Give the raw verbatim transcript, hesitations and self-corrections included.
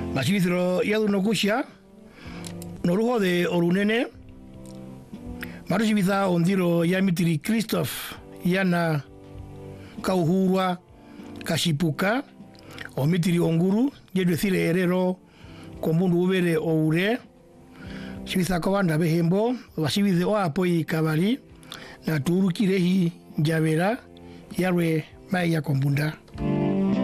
Masivithro yadu nokusha noruho de orunene marusivitha ondiro yamitiri Christophe yana kauhurwa kashipuka omitiri onguru jedwethire erero komundu ubere oure sivitha kawanda behembo basivithe oapoi kabali na turukirehi javera yarwe maya kombunda.